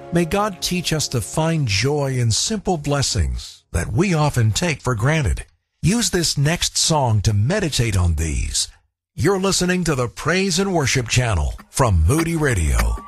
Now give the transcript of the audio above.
May God teach us to find joy in simple blessings that we often take for granted. Use this next song to meditate on these. You're listening to the Praise and Worship Channel from Moody Radio.